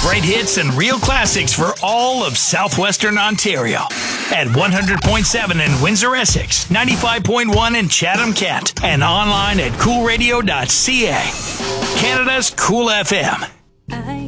great hits and real classics for all of southwestern Ontario. At 100.7 in Windsor, Essex, 95.1 in Chatham-Kent, and online at coolradio.ca. Canada's Cool FM.